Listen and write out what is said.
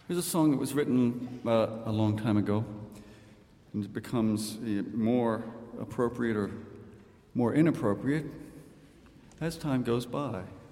Here's a song that was written a long time ago, and it becomes more appropriate or more inappropriate as time goes by.